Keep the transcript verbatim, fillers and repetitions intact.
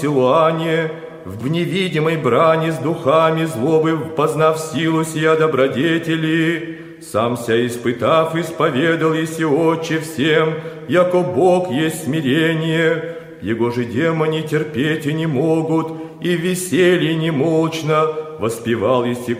Силуане, в невидимой брани с духами злобы, познав силу сия добродетели, сам ся испытав, исповедал еси, Отче, всем, яко Бог есть смирение, Его же демоне терпеть и не могут, и в веселье немолчно воспевал еси